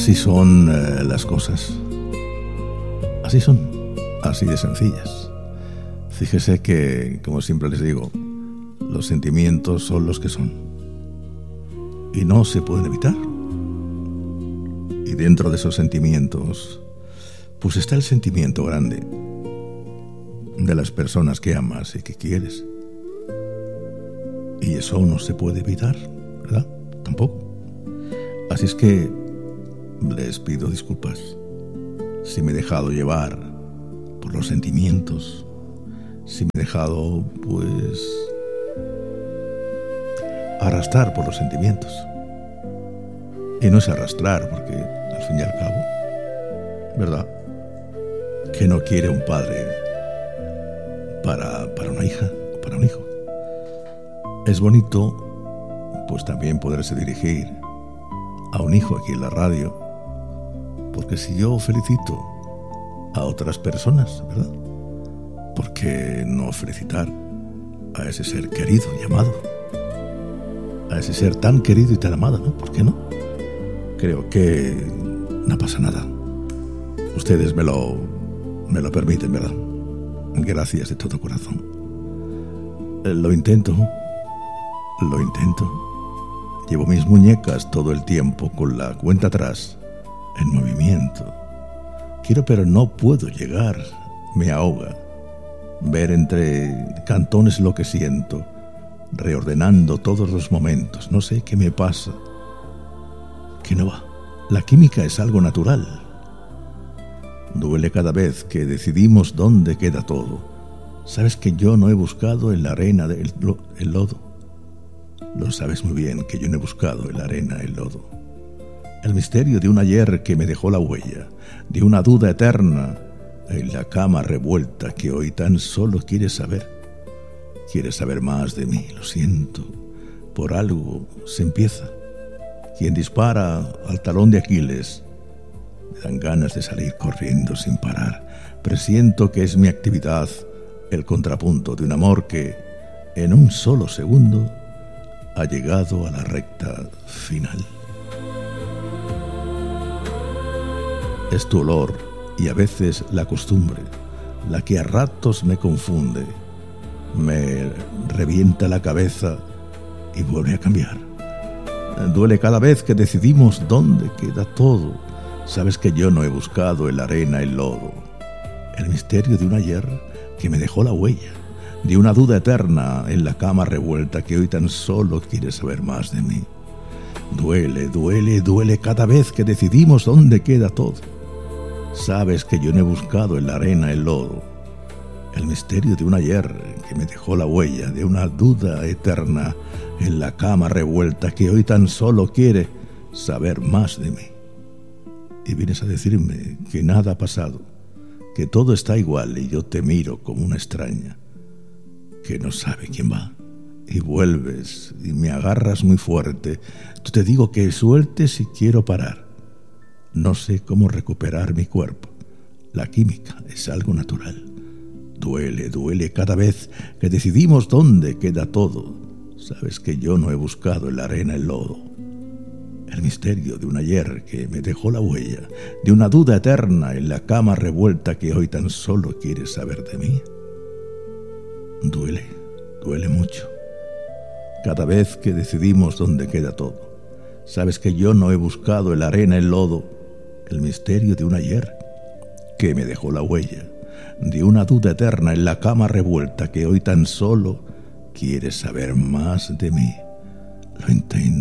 Así son las cosas. Así son, así de sencillas. Fíjese que, como siempre les digo, los sentimientos son los que son y no se pueden evitar. Y dentro de esos sentimientos, pues está el sentimiento grande de las personas que amas y que quieres. Y eso no se puede evitar, ¿verdad? Tampoco. Así es que les pido disculpas si me he dejado llevar por los sentimientos, si me he dejado, pues, arrastrar por los sentimientos. Y no es arrastrar, porque al fin y al cabo, ¿verdad?, que no quiere un padre para una hija o para un hijo. Es bonito, pues, también poderse dirigir a un hijo aquí en la radio, porque si yo felicito a otras personas, ¿verdad?, ¿por qué no felicitar a ese ser querido y amado? A ese ser tan querido y tan amado, ¿no? ¿Por qué no? Creo que no pasa nada. Ustedes me lo permiten, ¿verdad? Gracias de todo corazón. Lo intento. Llevo mis muñecas todo el tiempo con la cuenta atrás en movimiento. Quiero, pero no puedo llegar. Me ahoga ver entre cantones lo que siento, reordenando todos los momentos. No sé qué me pasa, que no va. La química es algo natural. Duele cada vez que decidimos dónde queda todo. Sabes que yo no he buscado en la arena el lodo. Lo sabes muy bien que yo no he buscado en la arena el lodo. El misterio de un ayer que me dejó la huella, de una duda eterna en la cama revuelta que hoy tan solo quieres saber. Quieres saber más de mí, lo siento. Por algo se empieza. Quien dispara al talón de Aquiles, me dan ganas de salir corriendo sin parar. Presiento que es mi actividad el contrapunto de un amor que, en un solo segundo, ha llegado a la recta final. Es tu olor y a veces la costumbre la que a ratos me confunde, me revienta la cabeza y vuelve a cambiar. Duele cada vez que decidimos dónde queda todo. Sabes que yo no he buscado en la arena el lodo. El misterio de un ayer que me dejó la huella, de una duda eterna en la cama revuelta que hoy tan solo quiere saber más de mí. Duele cada vez que decidimos dónde queda todo. Sabes que yo no he buscado en la arena el lodo. El misterio de un ayer que me dejó la huella, de una duda eterna en la cama revuelta que hoy tan solo quiere saber más de mí. Y vienes a decirme que nada ha pasado, que todo está igual y yo te miro como una extraña que no sabe quién va. Y vuelves y me agarras muy fuerte. Yo te digo que sueltes y quiero parar. No sé cómo recuperar mi cuerpo. La química es algo natural. Duele cada vez que decidimos dónde queda todo. Sabes que yo no he buscado en la arena el lodo. El misterio de un ayer que me dejó la huella, de una duda eterna en la cama revuelta que hoy tan solo quieres saber de mí. Duele mucho. Cada vez que decidimos dónde queda todo. Sabes que yo no he buscado en la arena el lodo. El misterio de un ayer que me dejó la huella, de una duda eterna en la cama revuelta que hoy tan solo quieres saber más de mí. Lo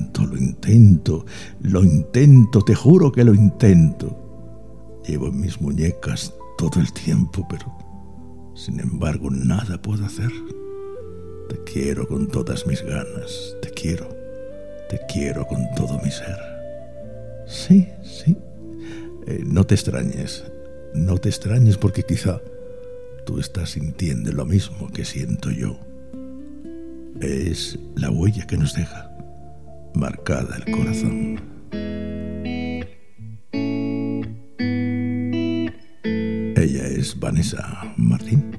intento, te juro que lo intento. Llevo en mis muñecas todo el tiempo, pero sin embargo nada puedo hacer. Te quiero con todas mis ganas, te quiero con todo mi ser. Sí. No te extrañes porque quizá tú estás sintiendo lo mismo que siento yo. Es la huella que nos deja marcada el corazón. Ella es Vanessa Martín.